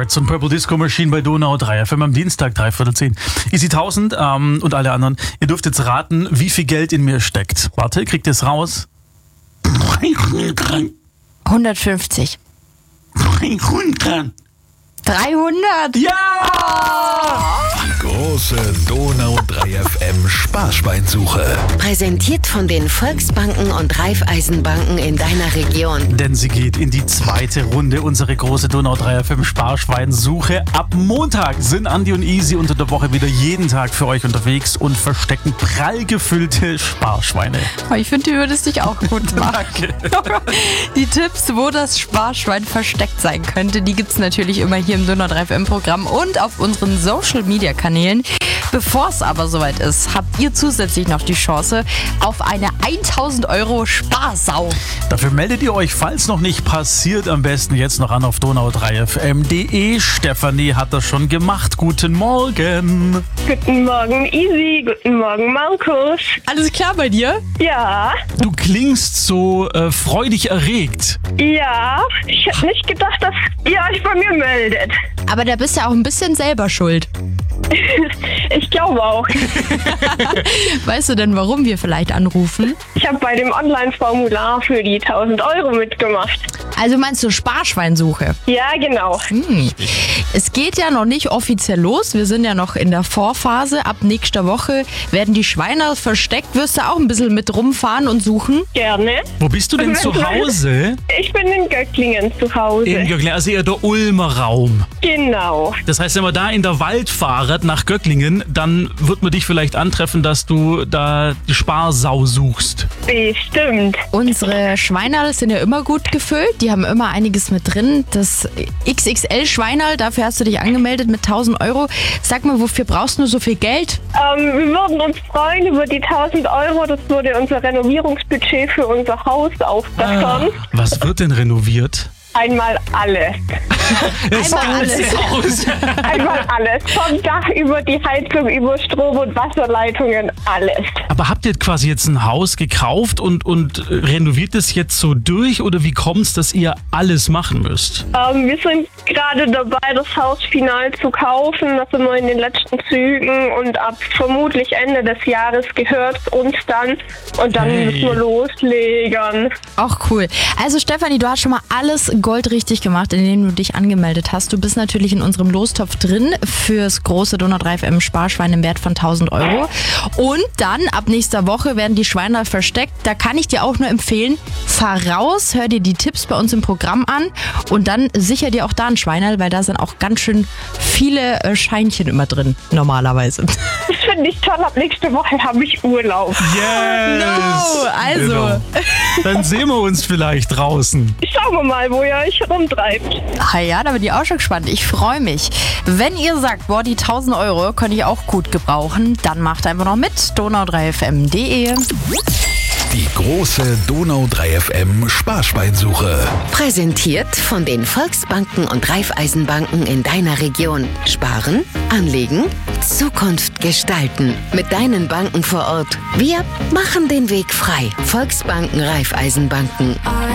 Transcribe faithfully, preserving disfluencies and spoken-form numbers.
Hearts und Purple Disco Machine bei Donau drei F M am Dienstag, drei Viertel zehn. Easy tausend ähm, und alle anderen. Ihr dürft jetzt raten, wie viel Geld in mir steckt. Warte, kriegt ihr es raus? hundertfünfzig. dreihundert. Ja! Die große Donau drei F M Sparschweinsuche. Präsentiert von den Volksbanken und Raiffeisenbanken in deiner Region. Denn sie geht in die zweite Runde, unsere große Donau drei F M Sparschweinsuche. Ab Montag sind Andi und Easy unter der Woche wieder jeden Tag für euch unterwegs und verstecken prall gefüllte Sparschweine. Ich finde, du würdest dich auch gut machen. Danke. Die Tipps, wo das Sparschwein versteckt sein könnte, die gibt es natürlich immer hier im Donau drei F M Programm und auf unseren Social Media Kanälen. Bevor es aber soweit ist, habt ihr zusätzlich noch die Chance auf eine tausend Euro Sparsau. Dafür meldet ihr euch, falls noch nicht passiert, am besten jetzt noch an auf donau drei f m punkt de. Stefanie hat das schon gemacht. Guten Morgen. Guten Morgen, Easy. Guten Morgen, Markus. Alles klar bei dir? Ja, Du klingst so äh, freudig erregt. ja. Ich hätte nicht gedacht, dass ihr euch bei mir meldet. Aber da bist du auch ein bisschen selber schuld. Ich glaube auch. Weißt du denn, warum wir vielleicht anrufen? Ich habe bei dem Online-Formular für die tausend Euro mitgemacht. Also meinst du Sparschweinsuche? Ja, genau. Hm. Es geht ja noch nicht offiziell los. Wir sind ja noch in der Vorphase. Ab nächster Woche werden die Schweine versteckt. Wirst du auch ein bisschen mit rumfahren und suchen? Gerne. Wo bist du denn zu Hause? Ich bin in Göcklingen zu Hause. In Göcklingen, also eher der Ulmer Raum. Genau. Das heißt, wenn man da in der Waldfahrt nach Göcklingen, dann wird man dich vielleicht antreffen, dass du da die Sparsau suchst. Bestimmt. Unsere Schweinerl sind ja immer gut gefüllt. Die haben immer einiges mit drin. Das X X L-Schweinerl, dafür hast du dich angemeldet mit tausend Euro. Sag mal, wofür brauchst du so viel Geld? Ähm, wir würden uns freuen über die tausend Euro. Das würde unser Renovierungsbudget für unser Haus aufbessern. Was wird denn renoviert? Einmal alles. Das Einmal ganze alles. Haus. Einmal alles. Vom Dach über die Heizung, über Strom- und Wasserleitungen, alles. Aber habt ihr quasi jetzt ein Haus gekauft und, und renoviert es jetzt so durch? Oder wie kommt es, dass ihr alles machen müsst? Ähm, wir sind gerade dabei, das Haus final zu kaufen. Das sind wir in den letzten Zügen und ab vermutlich Ende des Jahres gehört es uns dann. Und dann Hey. müssen wir loslegen. Auch cool. Also Stefanie, du hast schon mal alles goldrichtig gemacht, indem du dich angemeldet hast. Du bist natürlich in unserem Lostopf drin fürs große Donau drei F M Sparschwein im Wert von tausend Euro. Und dann ab nächster Woche werden die Schweine versteckt. Da kann ich dir auch nur empfehlen, fahr raus, hör dir die Tipps bei uns im Programm an und dann sicher dir auch da ein Schweinerl, weil da sind auch ganz schön viele äh, Scheinchen immer drin, normalerweise. Das finde ich toll. Ab nächste Woche habe ich Urlaub. Yes! No, also. Genau. Dann sehen wir uns vielleicht draußen. Schauen wir mal, wo ihr euch rumtreibt. Ah ja, da bin ich auch schon gespannt. Ich freue mich. Wenn ihr sagt, boah, die tausend Euro könnte ich auch gut gebrauchen, dann macht einfach noch mit. donau drei f m punkt de. Die große Donau drei F M Sparschweinsuche. Präsentiert von den Volksbanken und Raiffeisenbanken in deiner Region. Sparen, anlegen, Zukunft gestalten. Mit deinen Banken vor Ort. Wir machen den Weg frei. Volksbanken, Raiffeisenbanken.